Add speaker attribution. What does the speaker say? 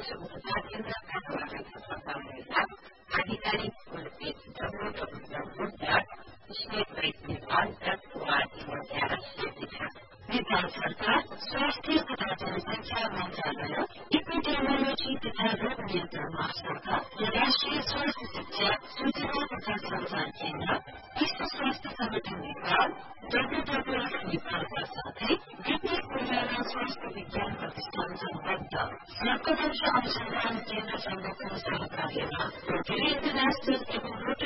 Speaker 1: पशु उपचार केन्द्र काठमाडौँका बताउनुहुनेछ आधिकारिक पेज www.statebanknepal.org/nepal। नेपाल सरकार स्वास्थ्य तथा जनसंख्या मन्त्रालय, एपिडेमियोलोजी तथा रोग नियन्त्रण महाशाखा र राष्ट्रिय स्वास्थ्य शिक्षा सूचना तथा संचार केन्द्र, विश्व स्वास्थ्य संगठन नेपाल, WWF नेपालका साथै ब्रिटिश कोरियामा स्वास्थ्य विज्ञान प्रतिष्ठान सम्बद्ध सर्पदंश अनुसन्धान केन्द्रसँगको सहकार्यमा रोटरी इन्टरनेशनल एवं